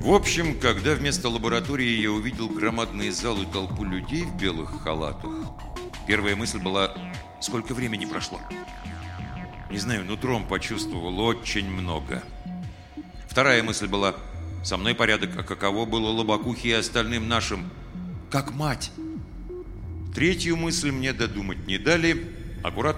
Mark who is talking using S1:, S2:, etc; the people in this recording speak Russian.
S1: В общем, когда вместо лаборатории я увидел громадный зал и толпу людей в белых халатах, первая мысль была: сколько времени прошло? Не знаю, нутром почувствовал очень много. Вторая мысль была: со мной порядок, а каково было Лобакухе и остальным нашим? Как мать. Третью мысль мне додумать не дали. Аккуратно